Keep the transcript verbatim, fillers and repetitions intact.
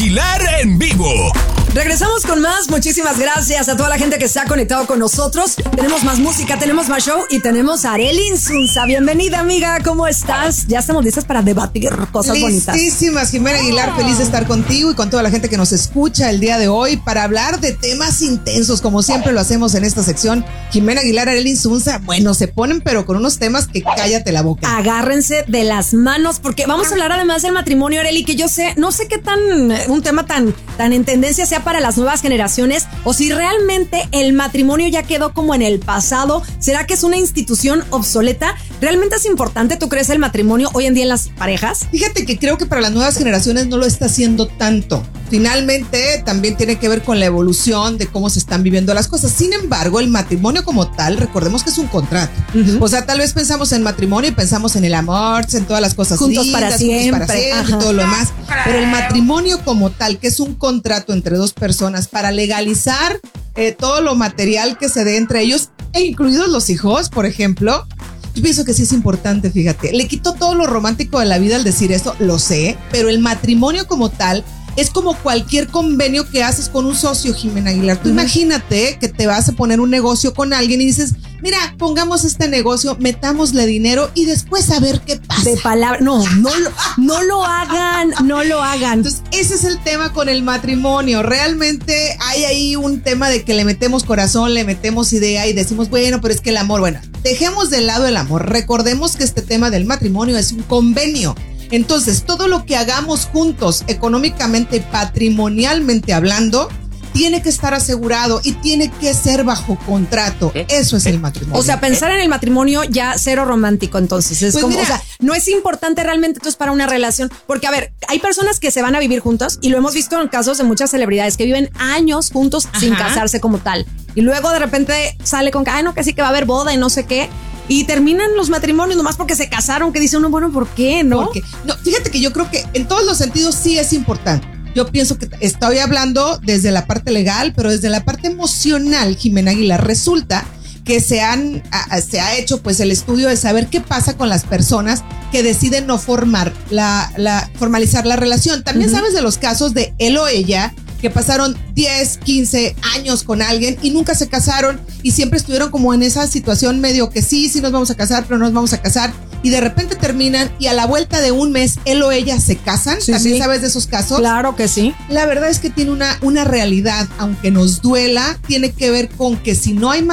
Aguilar en vivo. Regresamos con más. Muchísimas gracias a toda la gente que se ha conectado con nosotros. Tenemos más música, tenemos más show y tenemos a Arely Insunza. Bienvenida, amiga. ¿Cómo estás? Ya estamos listas para debatir cosas bonitas. Listísimas, Jimena Aguilar. Oh. Feliz de estar contigo y con toda la gente que nos escucha el día de hoy para hablar de temas intensos, como siempre lo hacemos en esta sección. Jimena Aguilar, Arely Insunza. Bueno, se ponen pero con unos temas que cállate la boca. Agárrense de las manos porque vamos a hablar además del matrimonio, Arely, que yo sé, no sé qué tan, un tema tan, tan en tendencia sea para las nuevas generaciones o si realmente el matrimonio ya quedó como en el pasado. ¿Será que es una institución obsoleta? ¿Realmente es importante, tú crees, el matrimonio hoy en día en las parejas? Fíjate que creo que para las nuevas generaciones no lo está haciendo tanto. Finalmente también tiene que ver con la evolución de cómo se están viviendo las cosas. Sin embargo, el matrimonio como tal, recordemos que es un contrato. Uh-huh. O sea, tal vez pensamos en matrimonio y pensamos en el amor, en todas las cosas juntos lindas, para siempre, juntos para siempre y todo lo demás. Pero el matrimonio como tal, que es un contrato entre dos personas para legalizar eh, todo lo material que se dé entre ellos, e incluidos los hijos, por ejemplo. Yo pienso que sí es importante, fíjate. Le quito todo lo romántico de la vida al decir esto, lo sé, pero el matrimonio como tal es como cualquier convenio que haces con un socio, Jimena Aguilar. Tú uh-huh. imagínate que te vas a poner un negocio con alguien y dices, mira, pongamos este negocio, metámosle dinero y después a ver qué pasa. De palabra, no, no, no lo hagan, no lo hagan. Entonces, ese es el tema con el matrimonio. Realmente hay ahí un tema de que le metemos corazón, le metemos idea y decimos, bueno, pero es que el amor, bueno, dejemos de lado el amor. Recordemos que este tema del matrimonio es un convenio. Entonces, todo lo que hagamos juntos, económicamente y patrimonialmente hablando, tiene que estar asegurado y tiene que ser bajo contrato. Eso es el matrimonio. O sea, pensar en el matrimonio ya cero romántico, entonces. Es pues como, mira, o sea, no es importante realmente entonces para una relación. Porque, a ver, hay personas que se van a vivir juntos y lo hemos visto en casos de muchas celebridades que viven años juntos Ajá. sin casarse como tal. Y luego de repente sale con que, ay, no, que sí que va a haber boda y no sé qué. Y terminan los matrimonios nomás porque se casaron, que dice uno, bueno, ¿por qué? ¿No? Porque, no, fíjate que yo creo que en todos los sentidos sí es importante. Yo pienso que estoy hablando desde la parte legal, pero desde la parte emocional, Jimena Aguilar, resulta que se han a, se ha hecho pues el estudio de saber qué pasa con las personas que deciden no formar la, la formalizar la relación. También uh-huh. sabes de los casos de él o ella que pasaron diez, quince años con alguien y nunca se casaron y siempre estuvieron como en esa situación medio que sí, sí nos vamos a casar, pero no nos vamos a casar y de repente terminan y a la vuelta de un mes él o ella se casan. Sí, ¿También sí. sabes de esos casos? Claro que sí. La verdad es que tiene una, una realidad, aunque nos duela, tiene que ver con que si no hay